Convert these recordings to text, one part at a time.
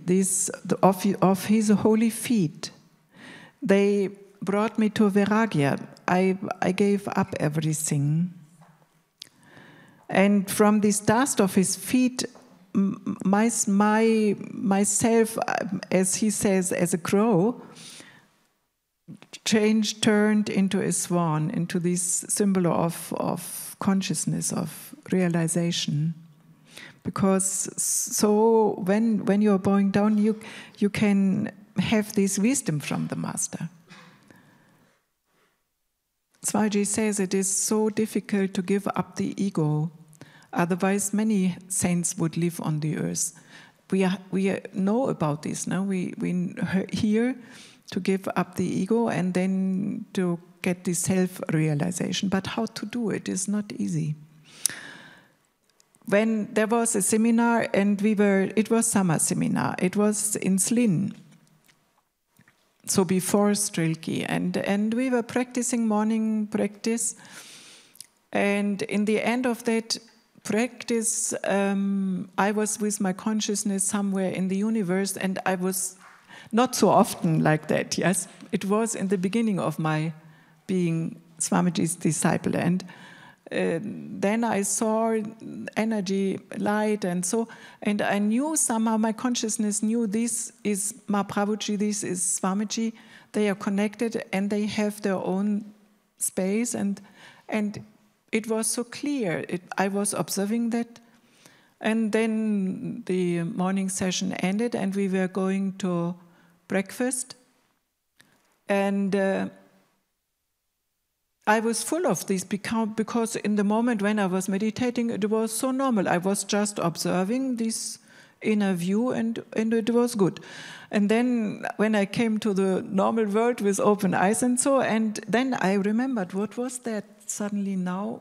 of his holy feet. They brought me to Vairagya. I gave up everything. And from this dust of his feet, myself, as he says, as a crow, turned into a swan, into this symbol of consciousness, of realization. Because so when you're bowing down, you can have this wisdom from the Master. Swamiji says it is so difficult to give up the ego. Otherwise, many saints would live on the earth. We know about this. No? We hear to give up the ego and then to get the self-realization. But how to do it is not easy. When there was a seminar, and it was summer seminar. It was in Slin, so before Strilki, and we were practicing morning practice. And in the end of that practice, I was with my consciousness somewhere in the universe, and I was not so often like that. Yes, it was in the beginning of my being Swamiji's disciple, and then I saw energy, light, and I knew somehow, my consciousness knew this is Mahaprabhuji, this is Swamiji. They are connected and they have their own space, and it was so clear. I was observing that, and then the morning session ended, and we were going to breakfast, and I was full of this because in the moment when I was meditating, it was so normal. I was just observing this inner view, and it was good. And then when I came to the normal world with open eyes and then I remembered, what was that suddenly now?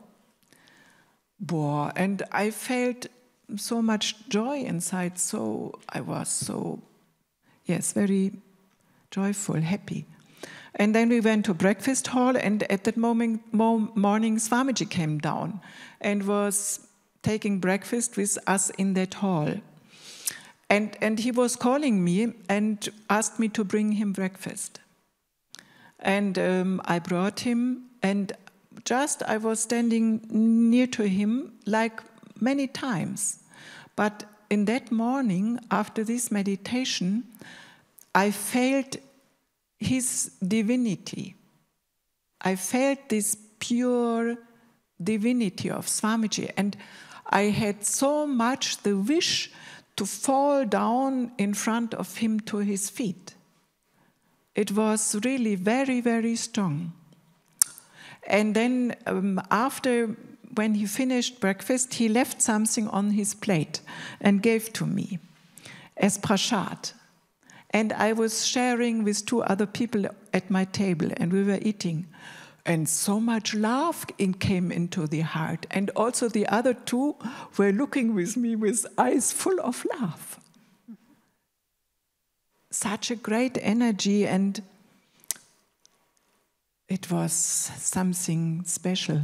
And I felt so much joy inside, so I was very joyful, happy. And then we went to breakfast hall, and at that morning Swamiji came down and was taking breakfast with us in that hall. And he was calling me and asked me to bring him breakfast. And I brought him, and just I was standing near to him like many times. But in that morning, after this meditation, I felt his divinity. I felt this pure divinity of Swamiji, and I had so much the wish to fall down in front of him to his feet. It was really very, very strong. And then when he finished breakfast, he left something on his plate and gave to me as prasad. And I was sharing with two other people at my table, and we were eating. And so much love came into the heart. And also the other two were looking with me with eyes full of love. Such a great energy, and it was something special.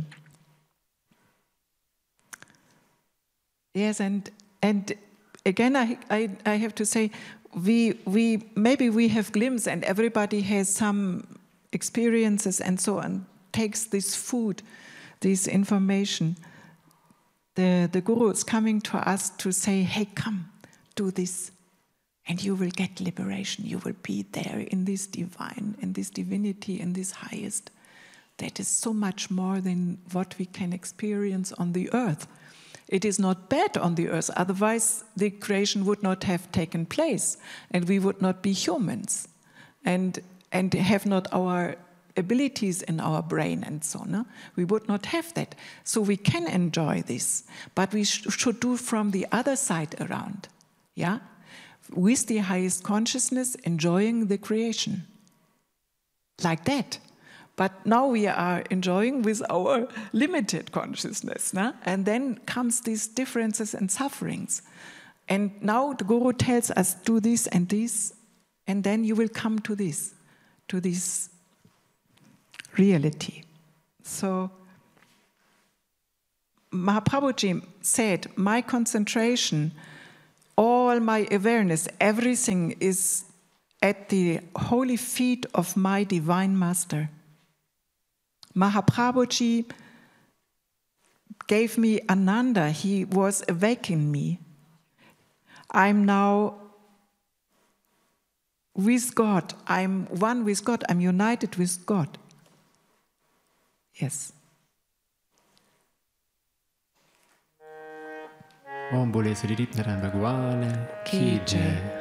Yes, and again I have to say, we maybe we have glimpses, and everybody has some experiences and so on, takes this food, this information. The Guru is coming to us to say, hey, come, do this, and you will get liberation. You will be there in this divine, in this divinity, in this highest. That is so much more than what we can experience on the earth. It is not bad on the earth, otherwise the creation would not have taken place, and we would not be humans, and have not our abilities in our brain and so on. No? We would not have that. So we can enjoy this, but we should do from the other side around, yeah? With the highest consciousness, enjoying the creation. Like that. But now we are enjoying with our limited consciousness. No? And then comes these differences and sufferings. And now the Guru tells us, do this, and then you will come to this reality. So Mahaprabhuji said, my concentration all my awareness, everything is at the holy feet of my Divine Master. Mahaprabhuji gave me Ananda. He was awakening me. I'm now with God. I'm one with God. I'm united with God. Yes. Om Bole Sri Narayan Bhagwan Ki Jai.